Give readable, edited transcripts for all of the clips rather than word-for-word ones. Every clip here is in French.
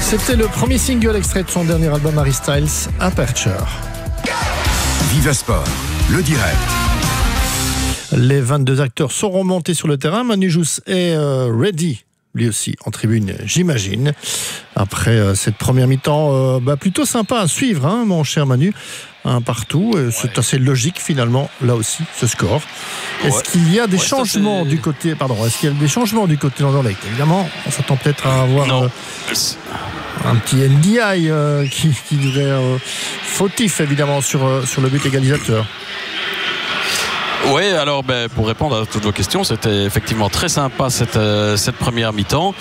C'était le premier single extrait de son dernier album Harry Styles, Aperture. Viva Sport, le direct. Les 22 acteurs seront montés sur le terrain. Manu Jousse est ready, lui aussi, en tribune, j'imagine. Après cette première mi-temps plutôt sympa à suivre, hein, mon cher Manu. Un partout, c'est assez logique finalement, là aussi, ce score. Est-ce qu'il y a des changements du côté... est-ce qu'il y a des changements du côté d'Anderlecht ? Évidemment, on s'attend peut-être à avoir un petit NDI qui devrait fautif, évidemment, sur le but égalisateur. Oui, alors pour répondre à toutes vos questions, c'était effectivement très sympa cette première mi-temps.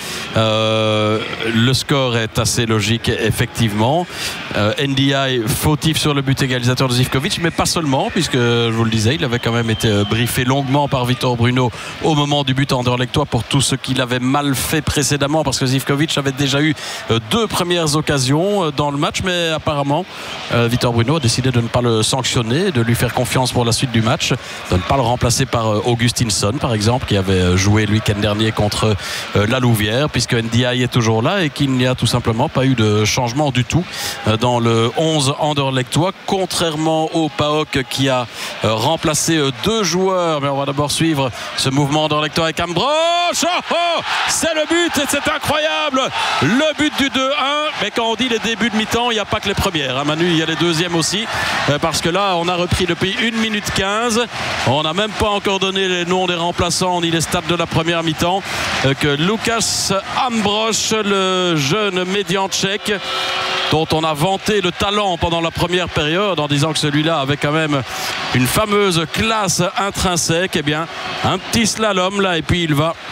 Le score est assez logique, effectivement. NDI fautif sur le but égalisateur de Živković, mais pas seulement, puisque je vous le disais, il avait quand même été briefé longuement par Vitor Bruno au moment du but anderlechtois pour tout ce qu'il avait mal fait précédemment, parce que Živković avait déjà eu 2 premières occasions dans le match, mais apparemment Vitor Bruno a décidé de ne pas le sanctionner, de lui faire confiance pour la suite du match, de ne pas le remplacer par Augustinsson par exemple, qui avait joué le week-end dernier contre la Louvière, puisque NDI est toujours là et qu'il n'y a tout simplement pas eu de changement du tout dans le 11 anderlechtois, contrairement au PAOK qui a remplacé 2 joueurs. Mais on va d'abord suivre ce mouvement anderlechtois avec Ambrosch. C'est le but et c'est incroyable, le but du 2-1. Mais quand on dit les débuts de mi-temps, il n'y a pas que les premières, hein, Manu, il y a les deuxièmes aussi, parce que là on a repris depuis 1 minute 15. On n'a même pas encore donné les noms des remplaçants ni les stats de la première mi-temps, que Lukas Ambrosch, le jeune médian tchèque, dont on a vanté le talent pendant la première période en disant que celui-là avait quand même une fameuse classe intrinsèque, un petit slalom là et puis il va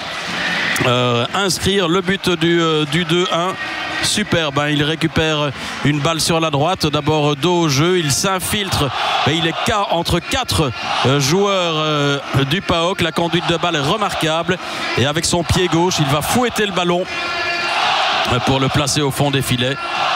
inscrire le but du 2-1. Superbe, il récupère une balle sur la droite, d'abord dos au jeu, il s'infiltre, il est entre 4 joueurs du PAOK. La conduite de balle est remarquable et avec son pied gauche il va fouetter le ballon pour le placer au fond des filets.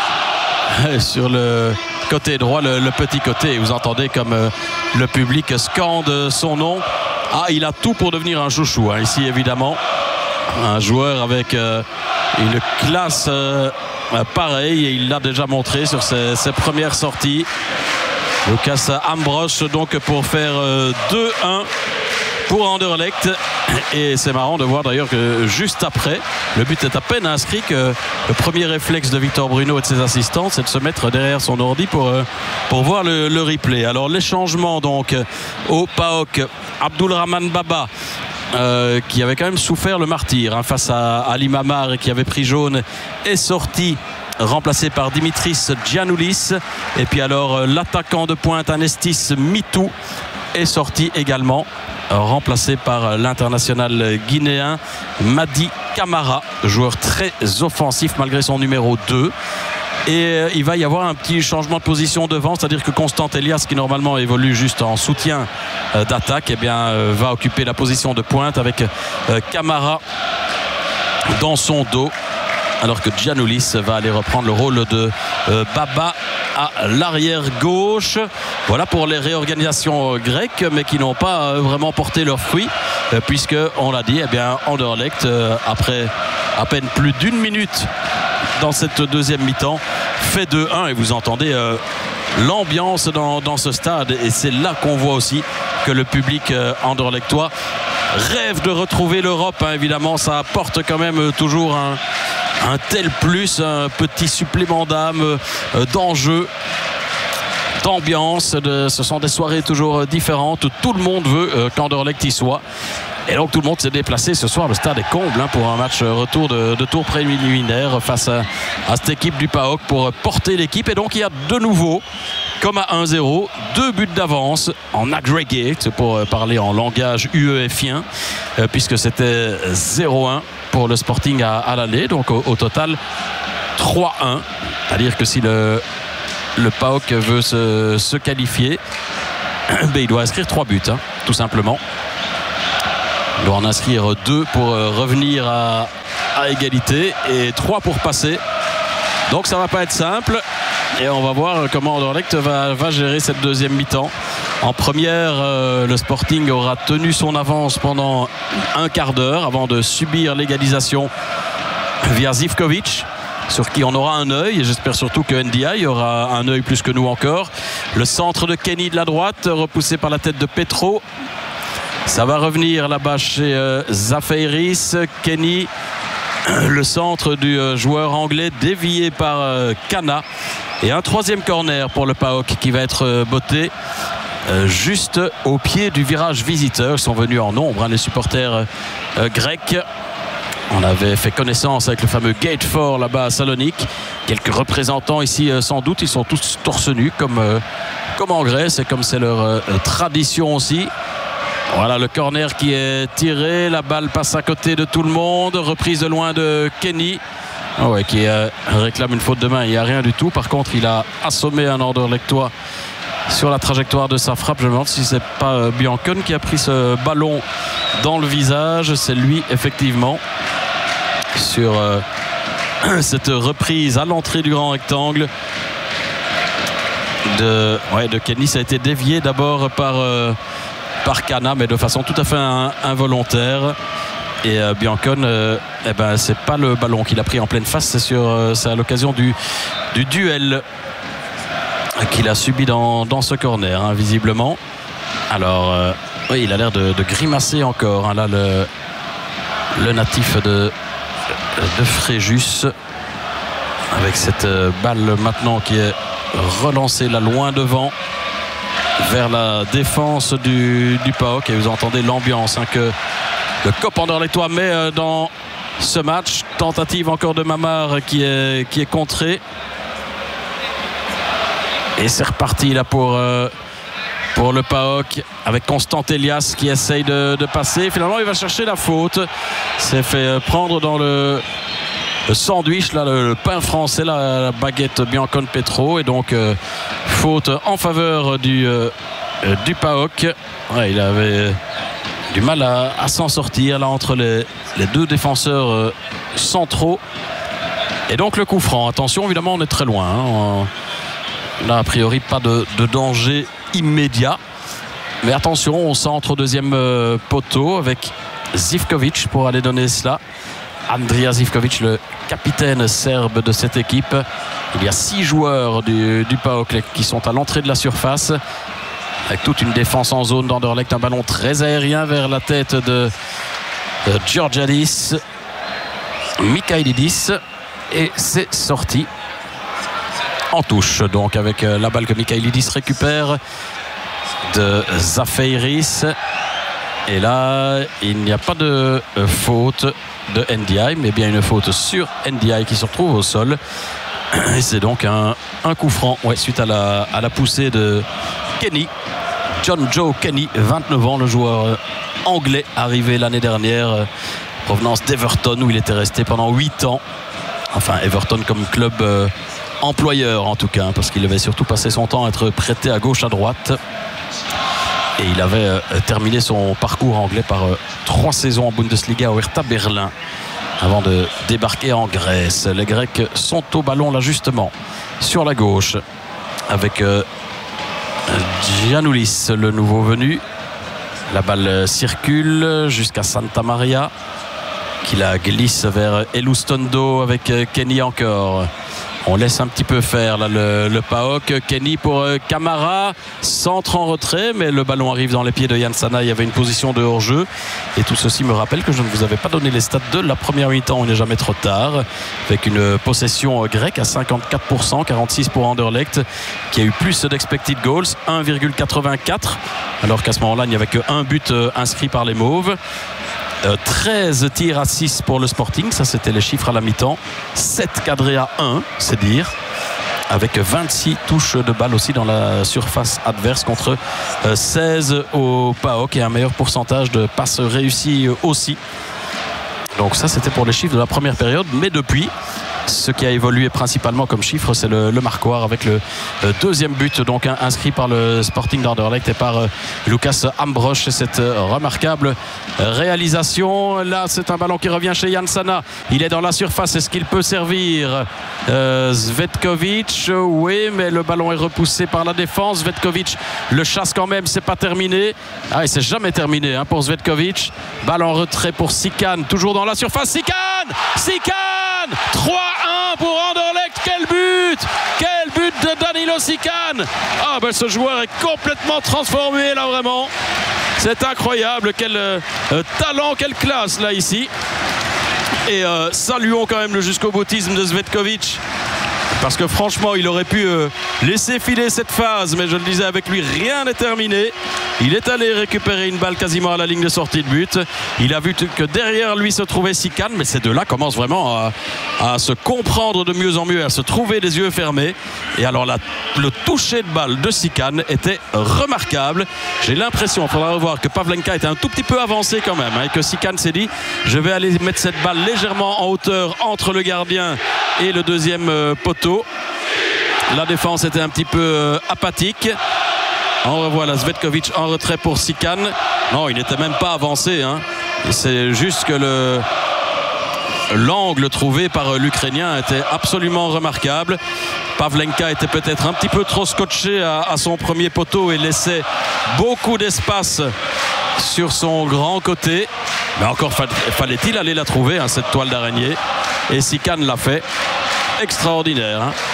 Sur le côté droit, le petit côté, vous entendez comme le public scande son nom. Il a tout pour devenir un chouchou, ici évidemment, un joueur avec une classe pareille, et il l'a déjà montré sur ses premières sorties. Lukas Ambrosch donc pour faire 2-1 pour Anderlecht. Et c'est marrant de voir d'ailleurs que juste après, le but est à peine inscrit, que le premier réflexe de Vitor Bruno et de ses assistants, c'est de se mettre derrière son ordi pour voir le replay. Alors les changements donc au PAOK, Abdulrahman Baba, qui avait quand même souffert le martyre face à Ali Mamar et qui avait pris jaune, est sorti, remplacé par Dimitris Giannoulis. Et puis alors l'attaquant de pointe Anestis Mitou est sorti également, remplacé par l'international guinéen Madi Camara, joueur très offensif malgré son numéro 2. Et il va y avoir un petit changement de position devant, c'est-à-dire que Constant Elias, qui normalement évolue juste en soutien d'attaque, va occuper la position de pointe avec Camara dans son dos, alors que Giannoulis va aller reprendre le rôle de Baba à l'arrière gauche. Voilà pour les réorganisations grecques, mais qui n'ont pas vraiment porté leurs fruits, puisque on l'a dit, Anderlecht, après à peine plus d'1 minute dans cette deuxième mi-temps, fait 2-1, et vous entendez l'ambiance dans ce stade, et c'est là qu'on voit aussi que le public anderlechtois rêve de retrouver l'Europe, évidemment. Ça apporte quand même toujours un tel plus, un petit supplément d'âme, d'enjeu, d'ambiance. Ce sont des soirées toujours différentes, tout le monde veut qu'Anderlecht y soit. Et donc tout le monde s'est déplacé ce soir. Le stade est comble pour un match retour de tour préliminaire face à cette équipe du PAOK pour porter l'équipe. Et donc il y a de nouveau, comme à 1-0, 2 buts d'avance en aggregate, pour parler en langage UEFien, puisque c'était 0-1 pour le Sporting à l'aller. Donc au total 3-1. C'est-à-dire que si le PAOK veut se qualifier, il doit inscrire 3 buts, tout simplement. Il doit en inscrire 2 pour revenir à égalité et 3 pour passer. Donc ça va pas être simple. Et on va voir comment Anderlecht va gérer cette deuxième mi-temps. En première, le Sporting aura tenu son avance pendant un quart d'heure avant de subir l'égalisation via Živković. sur qui on aura un œil, et j'espère surtout que NDI aura un œil plus que nous encore. Le centre de Kenny de la droite, repoussé par la tête de Petro. Ça va revenir là-bas chez Zafeiris. Kenny, le centre du joueur anglais, dévié par Kana. Et un troisième corner pour le PAOK qui va être botté juste au pied du virage visiteur. Ils sont venus en nombre, les supporters grecs. On avait fait connaissance avec le fameux Gate 4 là-bas à Salonique. Quelques représentants ici sans doute. Ils sont tous torse nus comme en Grèce et comme c'est leur tradition aussi. Voilà le corner qui est tiré. La balle passe à côté de tout le monde. Reprise de loin de Kenny. Qui réclame une faute de main. Il n'y a rien du tout. Par contre, il a assommé un Anderlechtois sur la trajectoire de sa frappe. Je me demande si c'est pas Biancon qui a pris ce ballon dans le visage. C'est lui effectivement sur cette reprise à l'entrée du grand rectangle de Kenny. Ça a été dévié d'abord par Kana, mais de façon tout à fait involontaire. Et Biancon, c'est pas le ballon qu'il a pris en pleine face, c'est à l'occasion du duel qu'il a subi dans ce corner, visiblement. Alors il a l'air de grimacer encore, là le natif de Fréjus, avec cette balle maintenant qui est relancée là loin devant vers la défense du PAOK. Et vous entendez l'ambiance que le COP Anderlechtois met dans ce match. Tentative encore de Mamar qui est contrée. Et c'est reparti là pour le PAOK avec Constant Elias qui essaye de passer. Finalement il va chercher la faute. S'est fait prendre dans le sandwich, là, le pain français, la baguette Biancon Petro. Et donc faute en faveur du PAOK. Il avait du mal à s'en sortir là entre les deux défenseurs centraux. Et donc le coup franc. Attention, évidemment on est très loin, Là a priori pas de danger immédiat, mais attention au centre au deuxième poteau avec Zivkovic pour aller donner cela. Andrija Zivkovic, le capitaine serbe de cette équipe. Il y a 6 joueurs du PAOK qui sont à l'entrée de la surface, avec toute une défense en zone d'Anderlecht. Un ballon très aérien vers la tête de Georgiadis Mikhailidis, et c'est sorti en touche, donc avec la balle que Mikhailidis récupère de Zafeiris. Et là il n'y a pas de faute de NDI, mais bien une faute sur NDI qui se retrouve au sol. Et c'est donc un coup franc suite à la poussée de Kenny, John Joe Kenny, 29 ans, le joueur anglais arrivé l'année dernière, provenance d'Everton où il était resté pendant 8 ans. Enfin Everton comme club employeur en tout cas, parce qu'il avait surtout passé son temps à être prêté à gauche à droite. Et il avait terminé son parcours anglais par 3 saisons en Bundesliga au Hertha Berlin avant de débarquer en Grèce. Les Grecs sont au ballon là justement sur la gauche avec Giannoulis, le nouveau venu. La balle circule jusqu'à Santa Maria qui la glisse vers Elustondo avec Kenny encore. On laisse un petit peu faire là le PAOK. Kenny pour Camara, centre en retrait, mais le ballon arrive dans les pieds de Yann Sana. Il y avait une position de hors-jeu, et tout ceci me rappelle que je ne vous avais pas donné les stats de la première mi-temps. On n'est jamais trop tard, avec une possession grecque à 54%, 46 pour Anderlecht, qui a eu plus d'expected goals, 1,84, alors qu'à ce moment-là il n'y avait qu'un but inscrit par les Mauves. 13 tirs à 6 pour le Sporting, ça c'était les chiffres à la mi-temps. 7 cadrés à 1, c'est dire, avec 26 touches de balle aussi dans la surface adverse contre 16 au PAOK, et un meilleur pourcentage de passes réussies aussi. Donc ça c'était pour les chiffres de la première période, mais depuis, ce qui a évolué principalement comme chiffre, c'est le marquoir avec le deuxième but donc inscrit par le Sporting d'Anderlecht et par Lucas Ambrosch. Cette remarquable réalisation. Là c'est un ballon qui revient chez Yann Sana, il est dans la surface, est-ce qu'il peut servir Zvetkovic? Oui, mais le ballon est repoussé par la défense. Zvetkovic le chasse quand même, c'est pas terminé. Et c'est jamais terminé pour Zvetkovic. Balle en retrait pour Sikan, toujours dans la surface. Sikan 3-1 pour Milo Sikan. Ah ben ce joueur est complètement transformé là vraiment. C'est incroyable, quel talent, quelle classe là ici. Et saluons quand même le jusqu'au boutisme de Cvetkovic. Parce que franchement, il aurait pu laisser filer cette phase, mais je le disais, avec lui, rien n'est terminé. Il est allé récupérer une balle quasiment à la ligne de sortie de but. Il a vu que derrière lui se trouvait Sikan, mais ces deux-là commencent vraiment à se comprendre de mieux en mieux, à se trouver les yeux fermés. Et alors le toucher de balle de Sikan était remarquable. J'ai l'impression, il faudra revoir, que Pavlenka était un tout petit peu avancé quand même, et que Sikan s'est dit, je vais aller mettre cette balle légèrement en hauteur entre le gardien et le deuxième poteau. La défense était un petit peu apathique. On revoit la Cvetkovic en retrait pour Sikan. Non, il n'était même pas avancé, hein. C'est juste que l'angle trouvé par l'Ukrainien était absolument remarquable. Pavlenka était peut-être un petit peu trop scotché à son premier poteau et laissait beaucoup d'espace sur son grand côté. Mais encore fallait-il aller la trouver, hein, cette toile d'araignée. Et Sikan l'a fait. Extraordinaire, hein.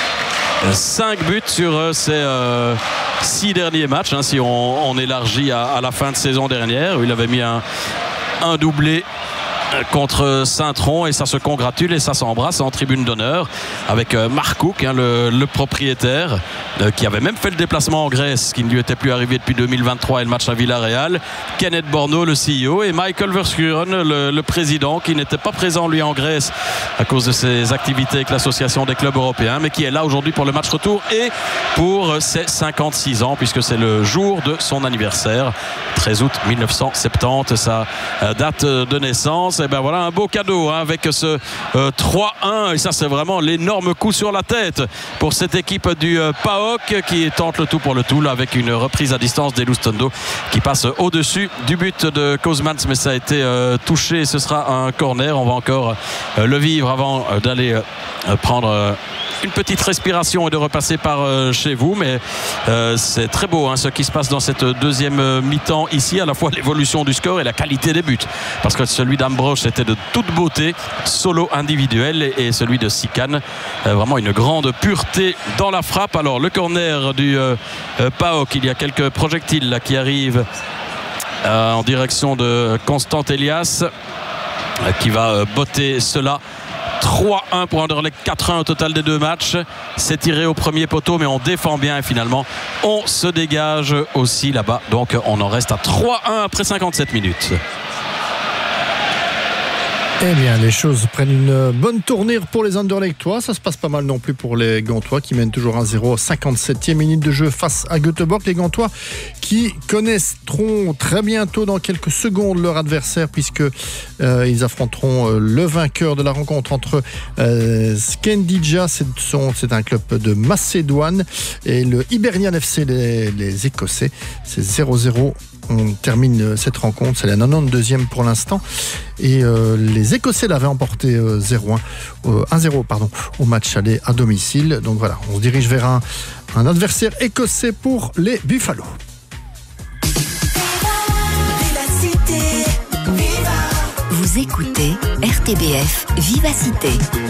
5 buts sur ces 6 derniers matchs, hein, si on élargit à la fin de saison dernière, où il avait mis un doublé contre Saint-Tron, et ça se congratule et ça s'embrasse en tribune d'honneur avec Mark Cook, hein, le propriétaire, qui avait même fait le déplacement en Grèce, qui ne lui était plus arrivé depuis 2023 et le match à Villarreal, Kenneth Borno, le CEO, et Michael Verskuren, le président, qui n'était pas présent lui en Grèce à cause de ses activités avec l'association des clubs européens, mais qui est là aujourd'hui pour le match retour et pour ses 56 ans, puisque c'est le jour de son anniversaire, 13 août 1970, sa date de naissance. Et ben voilà un beau cadeau, hein, avec ce 3-1, et ça c'est vraiment l'énorme coup sur la tête pour cette équipe du PAOK qui tente le tout pour le tout là, avec une reprise à distance d'Elustondo qui passe au-dessus du but de Kozmans, mais ça a été touché, ce sera un corner. On va encore le vivre avant d'aller prendre une petite respiration et de repasser par chez vous, mais c'est très beau, hein, ce qui se passe dans cette deuxième mi-temps ici, à la fois l'évolution du score et la qualité des buts, parce que celui d'Ambrosch était de toute beauté, solo individuel, et celui de Sikan vraiment une grande pureté dans la frappe. Alors le corner du PAOK, il y a quelques projectiles là qui arrivent en direction de Constant Elias qui va botter cela. 3-1 pour Anderlecht, 4-1 au total des deux matchs. C'est tiré au premier poteau, mais on défend bien et finalement on se dégage aussi là-bas. Donc on en reste à 3-1 après 57 minutes. Eh bien, les choses prennent une bonne tournure pour les Anderlechtois. Ça se passe pas mal non plus pour les Gantois qui mènent toujours 1-0 à 57e minute de jeu face à Göteborg. Les Gantois qui connaîtront très bientôt, dans quelques secondes, leur adversaire, puisque ils affronteront le vainqueur de la rencontre entre Skendija, c'est un club de Macédoine, et le Hibernian FC, les Écossais. C'est 0-0. On termine cette rencontre, c'est la 92e pour l'instant, et les Écossais l'avaient emporté 1-0 au match aller à domicile. Donc voilà, on se dirige vers un adversaire écossais pour les Buffalo. Vous écoutez RTBF Vivacité.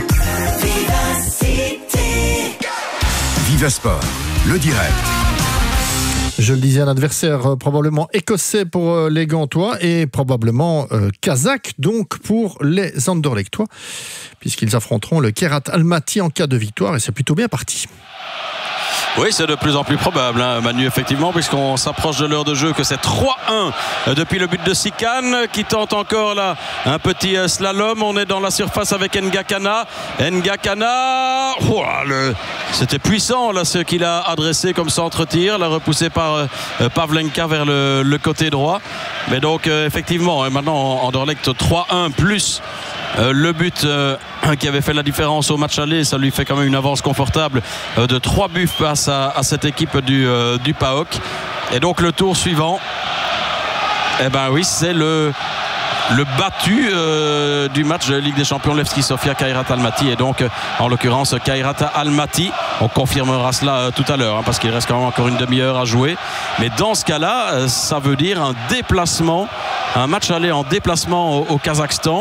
Vivasport, le direct. Je le disais, un adversaire probablement écossais pour les Gantois et probablement kazakh donc pour les Anderlechtois, puisqu'ils affronteront le Kairat Almaty en cas de victoire, et c'est plutôt bien parti. Oui, c'est de plus en plus probable, hein, Manu, effectivement, puisqu'on s'approche de l'heure de jeu, que c'est 3-1 depuis le but de Sikan, qui tente encore là un petit slalom. On est dans la surface avec Ngakana. C'était puissant là, ce qu'il a adressé comme centre-tir, l'a repoussé par Pavlenka vers le côté droit. Mais donc effectivement, maintenant Anderlecht 3-1 plus le but qui avait fait la différence au match aller. Ça lui fait quand même une avance confortable de 3 buts face à cette équipe du PAOK. Et donc le tour suivant, eh ben oui, c'est le battu du match de Ligue des Champions, Levski Sofia, Kairat Almaty, et donc en l'occurrence Kairat Almaty. On confirmera cela tout à l'heure, hein, parce qu'il reste quand même encore une demi-heure à jouer. Mais dans ce cas-là, ça veut dire un déplacement, un match aller en déplacement au Kazakhstan.